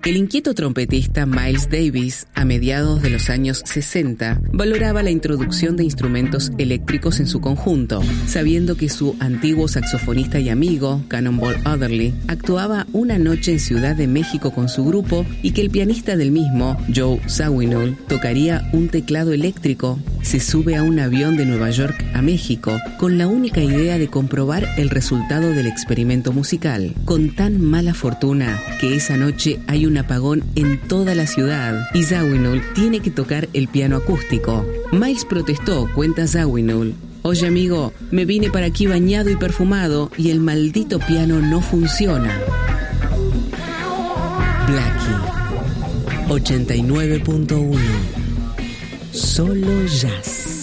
El inquieto trompetista Miles Davis, a mediados de los años 60, valoraba la introducción de instrumentos eléctricos en su conjunto, sabiendo que su antiguo saxofonista y amigo, Cannonball Adderley, actuaba una noche en Ciudad de México con su grupo y que el pianista del mismo, Joe Zawinul, tocaría un teclado eléctrico. Se sube a un avión de Nueva York a México con la única idea de comprobar el resultado del experimento musical, con tan mala fortuna que esa noche hay un apagón en toda la ciudad y Zawinul tiene que tocar el piano acústico. Miles protestó, cuenta Zawinul. Oye amigo, me vine para aquí bañado y perfumado y el maldito piano no funciona. Blackie 89.1 Solo Jazz.